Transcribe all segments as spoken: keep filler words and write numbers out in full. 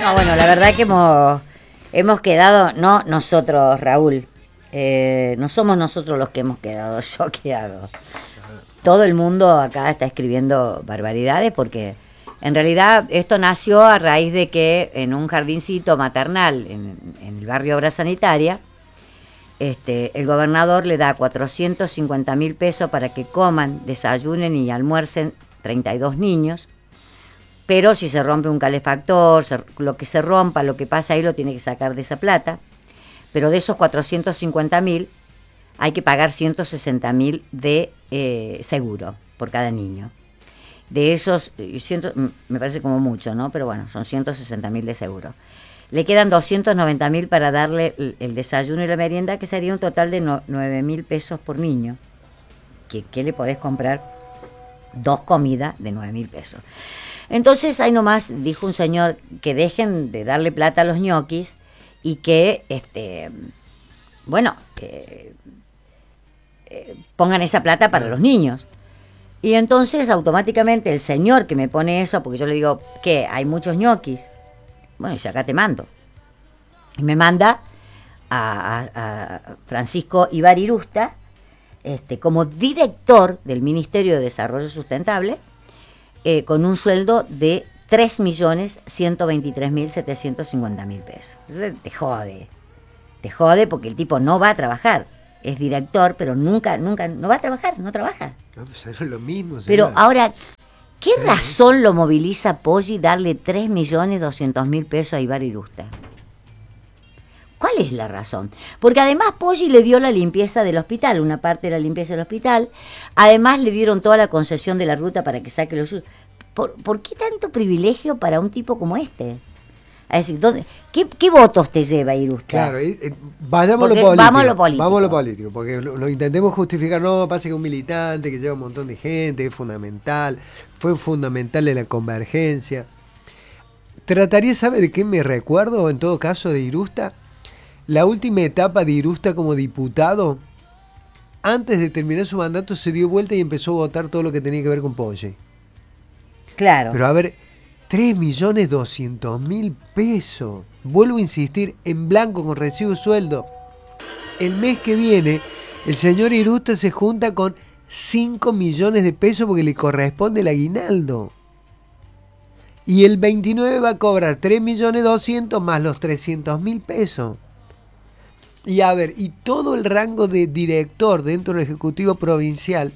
No, bueno, la verdad que hemos, hemos quedado, no nosotros, Raúl, eh, no somos nosotros los que hemos quedado, yo he quedado. Todo el mundo acá está escribiendo barbaridades porque en realidad esto nació a raíz de que en un jardincito maternal en, en el barrio Obra Sanitaria, este, el gobernador le da cuatrocientos cincuenta mil pesos para que coman, desayunen y almuercen treinta y dos niños. Pero si se rompe un calefactor, se, lo que se rompa, lo que pasa ahí lo tiene que sacar de esa plata. Pero de esos cuatrocientos cincuenta mil hay que pagar ciento sesenta mil de eh, seguro por cada niño. De esos, ciento, me parece como mucho, ¿no? Pero bueno, son ciento sesenta mil de seguro. Le quedan doscientos noventa mil para darle el, el desayuno y la merienda, que sería un total de no, nueve mil pesos por niño. ¿Qué, qué le podés comprar? Dos comidas de nueve mil pesos. Entonces, ahí nomás dijo un señor que dejen de darle plata a los ñoquis y que, este, bueno, eh, eh, pongan esa plata para los niños. Y entonces, automáticamente, el señor que me pone eso, porque yo le digo, ¿qué? Hay muchos ñoquis. Bueno, y acá te mando. Y me manda a, a, a Francisco Ibarirusta, este, como director del Ministerio de Desarrollo Sustentable, Eh, con un sueldo de tres millones ciento veintitrés mil setecientos cincuenta mil pesos. Eso te jode, te jode porque el tipo no va a trabajar, es director, pero nunca, nunca, no va a trabajar, no trabaja. No, pues es lo mismo. Pero señora. ahora, ¿qué Sí. razón lo moviliza Poggi darle tres millones doscientos mil pesos a Ibarirusta? ¿Cuál es la razón? Porque además Poggi le dio la limpieza del hospital, una parte de la limpieza del hospital, además le dieron toda la concesión de la ruta para que saque los... ¿Por, ¿por qué tanto privilegio para un tipo como este? Es decir, ¿dónde, qué, ¿qué votos te lleva Irusta? Claro, eh, eh, vayamos a lo Porque político. vamos a lo político. Vamos a lo político, porque lo, lo intentemos justificar. No, pasa que un militante que lleva un montón de gente, es fundamental, fue fundamental en la convergencia. Trataría, ¿sabe de qué me recuerdo en todo caso de Irusta? La última etapa de Irusta como diputado, antes de terminar su mandato, se dio vuelta y empezó a votar todo lo que tenía que ver con Poggi. Claro. Pero a ver, tres millones doscientos mil pesos. Vuelvo a insistir, en blanco con recibo de sueldo. El mes que viene, el señor Irusta se junta con cinco millones de pesos porque le corresponde el aguinaldo. Y el veintinueve va a cobrar tres millones doscientos más los trescientos mil pesos. Y a ver, y todo el rango de director dentro del Ejecutivo Provincial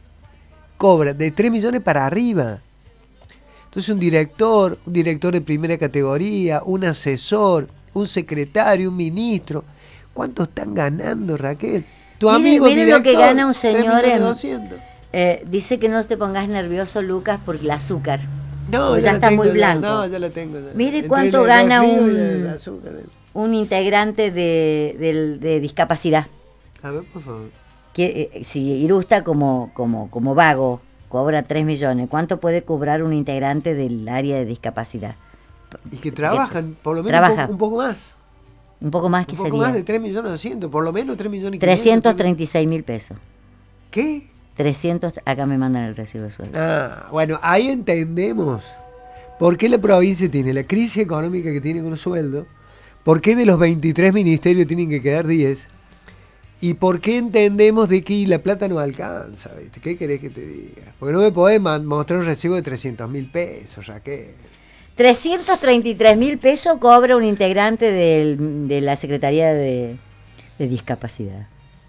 cobra de tres millones para arriba. Entonces un director, un director de primera categoría, un asesor, un secretario, un ministro. ¿Cuánto están ganando, Raquel? Tu Mire, amigo mire director, lo que gana un señor en... doscientos. Eh, dice que no te pongas nervioso, Lucas, por el azúcar. No, Porque ya, ya la está tengo, muy ya, blanco. no, ya la tengo. Ya. Mire Entre cuánto el gana resfrío un, y el azúcar. un integrante de, de, de discapacidad. A ver, por favor. Que, eh, si Irusta como, como, como vago cobra tres millones, ¿cuánto puede cobrar un integrante del área de discapacidad? Y que trabajan, por lo menos Trabaja. un poco, un poco más. Un poco más que Un poco sería. más de tres millones doscientos, por lo menos tres millones trescientos treinta y seis mil pesos. ¿Qué? trescientos, acá me mandan el recibo de sueldo. Ah, bueno, ahí entendemos por qué la provincia tiene la crisis económica que tiene con los sueldos, por qué de los veintitrés ministerios tienen que quedar diez, y por qué entendemos de que la plata no alcanza, ¿viste? ¿Qué querés que te diga? Porque no me podés man- mostrar un recibo de trescientos mil pesos, Raquel. trescientos treinta y tres mil pesos cobra un integrante del, de la Secretaría de, de Discapacidad.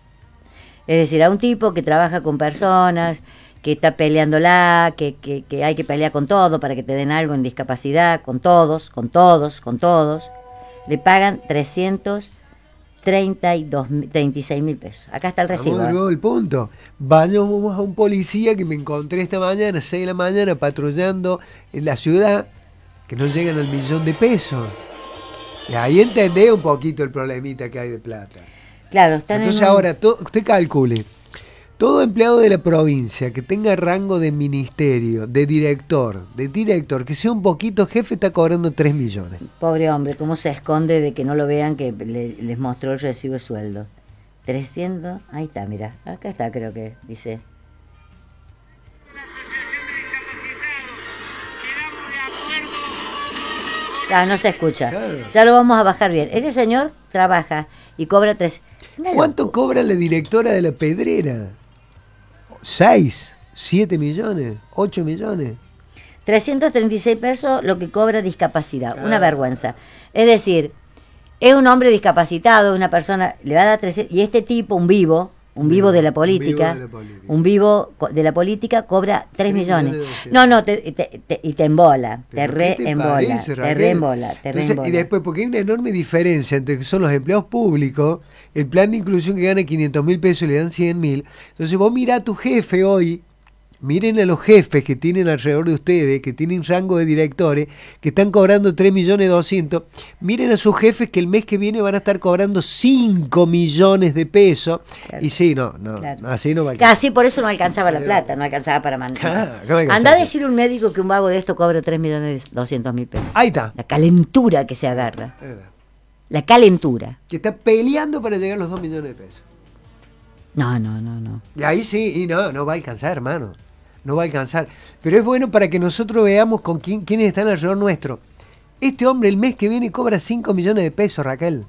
Es decir, a un tipo que trabaja con personas, que está peleándola, que, que, que hay que pelear con todo para que te den algo en discapacidad, con todos, con todos, con todos, le pagan trescientos treinta y dos, treinta y seis mil pesos. Acá está el recibo. Vamos de nuevo al punto. Vayamos a un policía que me encontré esta mañana, seis de la mañana, patrullando en la ciudad, que no llegan al millón de pesos. Y ahí entendés un poquito el problemita que hay de plata. Claro, están Entonces en un... ahora, to, usted calcule, todo empleado de la provincia que tenga rango de ministerio, de director, de director, que sea un poquito jefe, está cobrando tres millones. Pobre hombre, cómo se esconde de que no lo vean que le- les mostró el recibo de sueldo. trescientos, ahí está, mira, acá está creo que dice. Una asociación de discapacitados, quedamos de acuerdo con Ah, no se escucha. Claro. Ya lo vamos a bajar bien. Este señor trabaja y cobra tres. Una ¿Cuánto locura. cobra la directora de la Pedrera? ¿Seis? ¿Siete millones? ¿Ocho millones? trescientos treinta y seis pesos lo que cobra discapacidad. Claro. Una vergüenza. Es decir, es un hombre discapacitado, una persona, le va a dar trescientos, y este tipo, un vivo, un vivo de la política, Un vivo de la política. un vivo co- de la política cobra tres Tres millones. millones doscientos. No, no, te, te- te- y te embola, te ¿Pero re qué te embola, parece, te Raquel? re embola, te re Entonces, embola. y después, porque hay una enorme diferencia entre que son los empleados públicos, el plan de inclusión que gana quinientos mil pesos y le dan cien mil. Entonces vos mirá a tu jefe hoy, miren a los jefes que tienen alrededor de ustedes, que tienen rango de directores, que están cobrando tres millones doscientos, miren a sus jefes que el mes que viene van a estar cobrando cinco millones de pesos. Claro. Y sí, no, no, Claro. así no va a alcanzar. Casi por eso no alcanzaba la plata, no alcanzaba para mandar. Claro, ¿cómo alcanzaba? Anda a decirle a un médico que un vago de esto cobra tres millones doscientos mil pesos. Ahí está. La calentura que se agarra. Es verdad. La calentura. Que está peleando para llegar a los dos millones de pesos. No, no, no, no. Y ahí sí, y no, no va a alcanzar, hermano. No va a alcanzar. Pero es bueno para que nosotros veamos con quién, quiénes están alrededor nuestro. Este hombre el mes que viene cobra cinco millones de pesos, Raquel.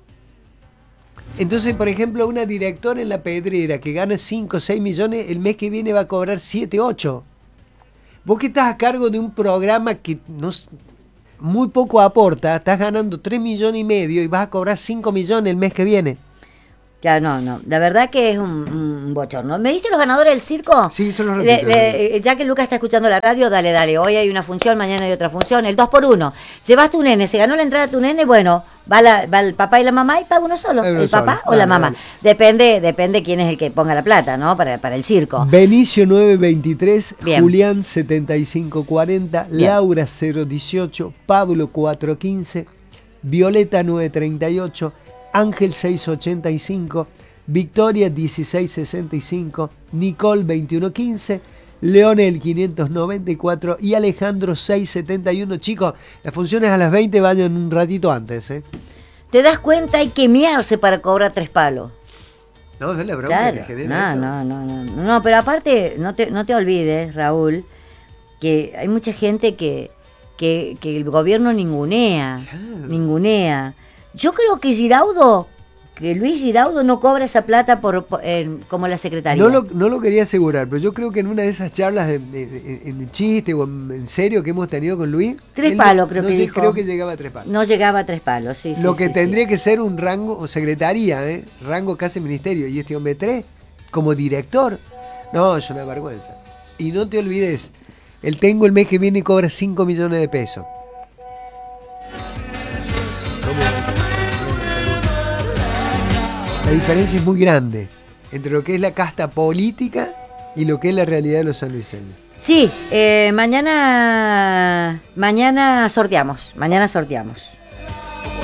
Entonces, por ejemplo, una directora en la Pedrera que gana cinco o seis millones, el mes que viene va a cobrar siete, ocho. Vos que estás a cargo de un programa que no, s- muy poco aporta, estás ganando tres millones y medio y vas a cobrar cinco millones el mes que viene. Claro, no, no. La verdad que es un, un bochorno. ¿Me diste los ganadores del circo? Sí, son los Le- repito. le- eh, Ya que Lucas está escuchando la radio, dale, dale. Hoy hay una función, mañana hay otra función. El dos por uno. Llevas tu nene, se ganó la entrada tu nene, bueno, va, la, va el papá y la mamá y paga uno solo. Paga uno ¿El papá solo. o la Dale, mamá? dale. Depende depende quién es el que ponga la plata, ¿no? Para, para el circo. Benicio nueve veintitrés, Bien. Julián setenta y cinco cuarenta, Bien. Laura cero dieciocho, Pablo cuatro quince, Violeta nueve treinta y ocho, Ángel seis ochenta y cinco, Victoria dieciséis sesenta y cinco, Nicole veintiuno quince, Leonel quinientos noventa y cuatro y Alejandro seis setenta y uno. Chicos, las funciones a las veinte, vayan un ratito antes, ¿eh? ¿Te das cuenta? Hay que mearse para cobrar tres palos. No, es la broma Claro, que genera no, esto. no, no, no, no, pero aparte, no te, no te olvides, Raúl, que hay mucha gente que, que, que el gobierno ningunea, Claro. ningunea. Yo creo que Giraudo, que Luis Giraudo no cobra esa plata por, por- en- como la secretaría. No lo, no lo quería asegurar, pero yo creo que en una de esas charlas de, de- de- en chiste o en, en serio que hemos tenido con Luis, Tres él palos, creo no que sé, dijo. creo que llegaba a tres palos. No llegaba a tres palos, sí, sí. Lo que sí, tendría sí. que ser un rango o secretaría, ¿eh? Rango casi ministerio, y este hombre tres como director. No, es una vergüenza. Y no te olvides, el Tengo el mes que viene cobra cinco millones de pesos. La diferencia es muy grande entre lo que es la casta política y lo que es la realidad de los sanluiseños. Sí, eh, mañana, mañana sorteamos, mañana sorteamos.